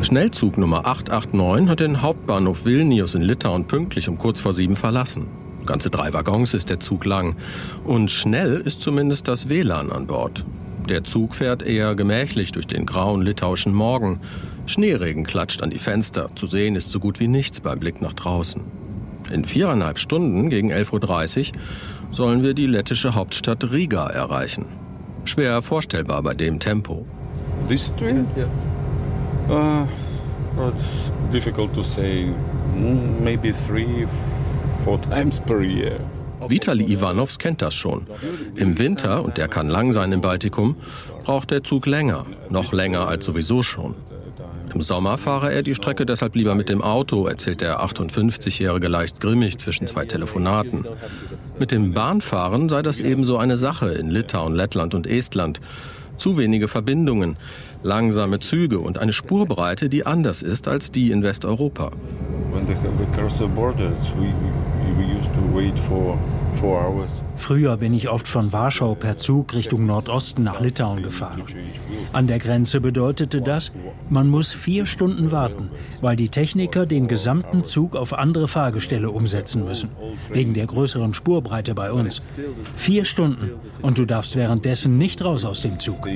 Schnellzug Nummer 889 hat den Hauptbahnhof Vilnius in Litauen pünktlich um kurz vor 7 verlassen. Ganze 3 Waggons ist der Zug lang. Und schnell ist zumindest das WLAN an Bord. Der Zug fährt eher gemächlich durch den grauen litauischen Morgen. Schneeregen klatscht an die Fenster. Zu sehen ist so gut wie nichts beim Blick nach draußen. In 4,5 Stunden gegen 11.30 Uhr sollen wir die lettische Hauptstadt Riga erreichen. Schwer vorstellbar bei dem Tempo. This train? It's difficult to say. Maybe 3-4 times per year. Vitali Ivanovs kennt das schon. Im Winter, und der kann lang sein im Baltikum, braucht der Zug länger. Noch länger als sowieso schon. Im Sommer fahre er die Strecke deshalb lieber mit dem Auto, erzählt der 58-Jährige leicht grimmig zwischen 2 Telefonaten. Mit dem Bahnfahren sei das ebenso eine Sache in Litauen, Lettland und Estland. Zu wenige Verbindungen, langsame Züge und eine Spurbreite, die anders ist als die in Westeuropa. Früher bin ich oft von Warschau per Zug Richtung Nordosten nach Litauen gefahren. An der Grenze bedeutete das, man muss 4 Stunden warten, weil die Techniker den gesamten Zug auf andere Fahrgestelle umsetzen müssen, wegen der größeren Spurbreite bei uns. 4 Stunden und du darfst währenddessen nicht raus aus dem Zug.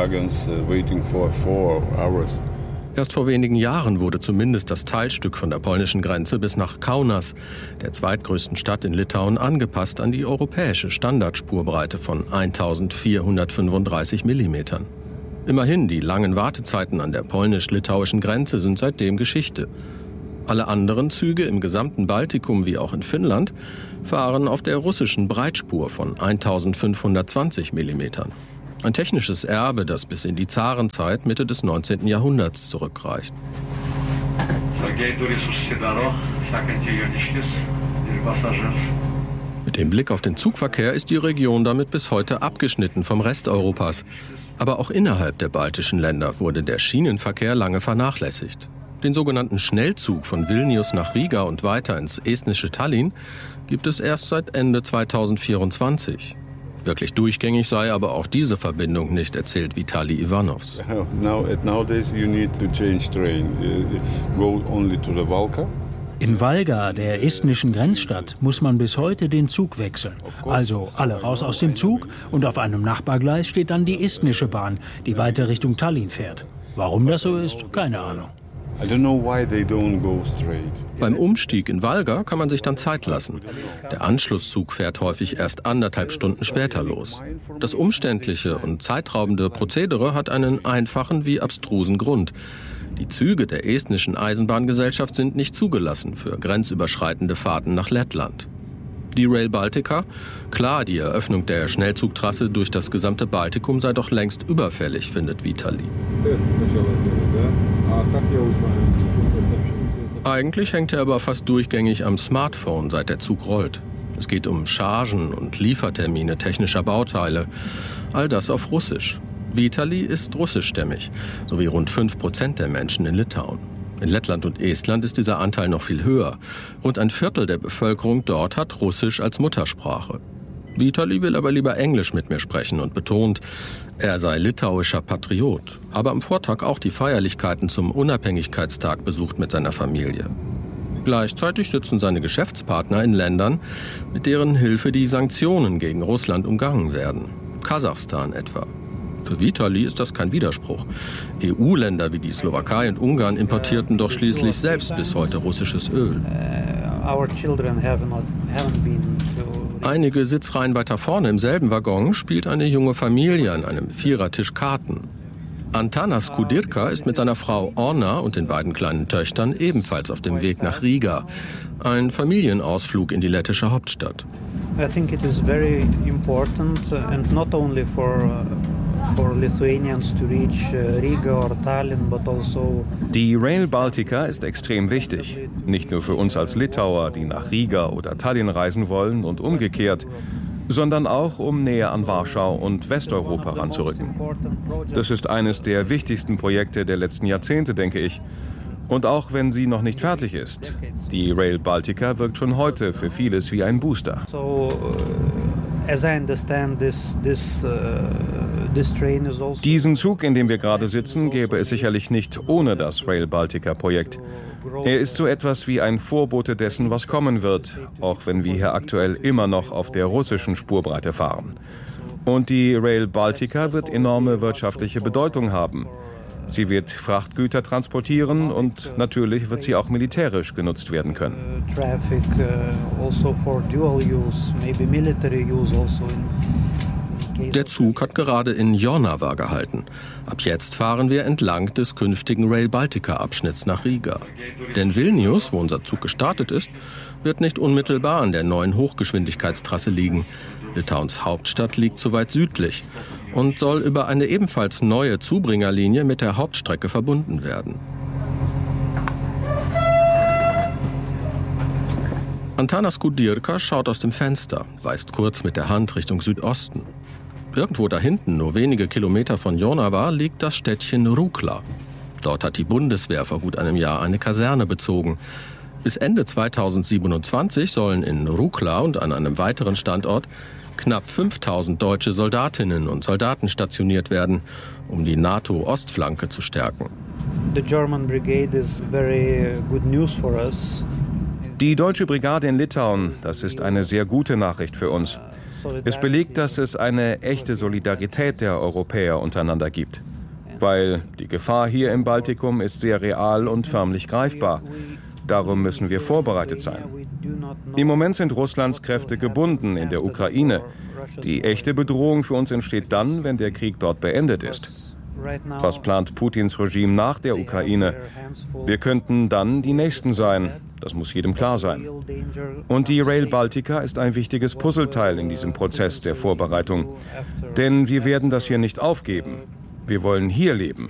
Erst vor wenigen Jahren wurde zumindest das Teilstück von der polnischen Grenze bis nach Kaunas, der zweitgrößten Stadt in Litauen, angepasst an die europäische Standardspurbreite von 1435 Millimetern. Immerhin, die langen Wartezeiten an der polnisch-litauischen Grenze sind seitdem Geschichte. Alle anderen Züge im gesamten Baltikum wie auch in Finnland fahren auf der russischen Breitspur von 1520 Millimetern. Ein technisches Erbe, das bis in die Zarenzeit Mitte des 19. Jahrhunderts zurückreicht. Mit dem Blick auf den Zugverkehr ist die Region damit bis heute abgeschnitten vom Rest Europas. Aber auch innerhalb der baltischen Länder wurde der Schienenverkehr lange vernachlässigt. Den sogenannten Schnellzug von Vilnius nach Riga und weiter ins estnische Tallinn gibt es erst seit Ende 2024. Wirklich durchgängig sei aber auch diese Verbindung nicht, erzählt Vitali Ivanovs. In Valga, der estnischen Grenzstadt, muss man bis heute den Zug wechseln. Also alle raus aus dem Zug und auf einem Nachbargleis steht dann die estnische Bahn, die weiter Richtung Tallinn fährt. Warum das so ist, keine Ahnung. Beim Umstieg in Valga kann man sich dann Zeit lassen. Der Anschlusszug fährt häufig erst 1,5 Stunden später los. Das umständliche und zeitraubende Prozedere hat einen einfachen wie abstrusen Grund. Die Züge der estnischen Eisenbahngesellschaft sind nicht zugelassen für grenzüberschreitende Fahrten nach Lettland. Die Rail Baltica? Klar, die Eröffnung der Schnellzugtrasse durch das gesamte Baltikum sei doch längst überfällig, findet Vitali. Eigentlich hängt er aber fast durchgängig am Smartphone, seit der Zug rollt. Es geht um Chargen und Liefertermine technischer Bauteile. All das auf Russisch. Vitali ist russischstämmig, so wie rund 5% der Menschen in Litauen. In Lettland und Estland ist dieser Anteil noch viel höher. Rund ein Viertel der Bevölkerung dort hat Russisch als Muttersprache. Vitali will aber lieber Englisch mit mir sprechen und betont, er sei litauischer Patriot, habe am Vortag auch die Feierlichkeiten zum Unabhängigkeitstag besucht mit seiner Familie. Gleichzeitig sitzen seine Geschäftspartner in Ländern, mit deren Hilfe die Sanktionen gegen Russland umgangen werden. Kasachstan etwa. Für Vitali ist das kein Widerspruch. EU-Länder wie die Slowakei und Ungarn importierten doch schließlich selbst bis heute russisches Öl. Einige Sitzreihen weiter vorne im selben Waggon spielt eine junge Familie an einem Vierertisch Karten. Antanas Kudirka ist mit seiner Frau Orna und den beiden kleinen Töchtern ebenfalls auf dem Weg nach Riga. Ein Familienausflug in die lettische Hauptstadt. I think it is very important and not only for Lithuanians to reach Riga or Tallinn, but also. Die Rail Baltica ist extrem wichtig. Nicht nur für uns als Litauer, die nach Riga oder Tallinn reisen wollen und umgekehrt, sondern auch, um näher an Warschau und Westeuropa ranzurücken. Das ist eines der wichtigsten Projekte der letzten Jahrzehnte, denke ich. Und auch wenn sie noch nicht fertig ist, die Rail Baltica wirkt schon heute für vieles wie ein Booster. As I understand, this Diesen Zug, in dem wir gerade sitzen, gäbe es sicherlich nicht ohne das Rail Baltica-Projekt. Er ist so etwas wie ein Vorbote dessen, was kommen wird, auch wenn wir hier aktuell immer noch auf der russischen Spurbreite fahren. Und die Rail Baltica wird enorme wirtschaftliche Bedeutung haben. Sie wird Frachtgüter transportieren und natürlich wird sie auch militärisch genutzt werden können. Der Zug hat gerade in Jornava gehalten. Ab jetzt fahren wir entlang des künftigen Rail Baltica-Abschnitts nach Riga. Denn Vilnius, wo unser Zug gestartet ist, wird nicht unmittelbar an der neuen Hochgeschwindigkeitstrasse liegen. Litauens Hauptstadt liegt zu weit südlich und soll über eine ebenfalls neue Zubringerlinie mit der Hauptstrecke verbunden werden. Antanas Kudirka schaut aus dem Fenster, weist kurz mit der Hand Richtung Südosten. Irgendwo da hinten, nur wenige Kilometer von Jornava, liegt das Städtchen Rukla. Dort hat die Bundeswehr vor gut einem Jahr eine Kaserne bezogen. Bis Ende 2027 sollen in Rukla und an einem weiteren Standort knapp 5000 deutsche Soldatinnen und Soldaten stationiert werden, um die NATO-Ostflanke zu stärken. Die deutsche Brigade in Litauen, das ist eine sehr gute Nachricht für uns. Es belegt, dass es eine echte Solidarität der Europäer untereinander gibt. Weil die Gefahr hier im Baltikum ist sehr real und förmlich greifbar. Darum müssen wir vorbereitet sein. Im Moment sind Russlands Kräfte gebunden in der Ukraine. Die echte Bedrohung für uns entsteht dann, wenn der Krieg dort beendet ist. Was plant Putins Regime nach der Ukraine? Wir könnten dann die Nächsten sein. Das muss jedem klar sein. Und die Rail Baltica ist ein wichtiges Puzzleteil in diesem Prozess der Vorbereitung. Denn wir werden das hier nicht aufgeben. Wir wollen hier leben.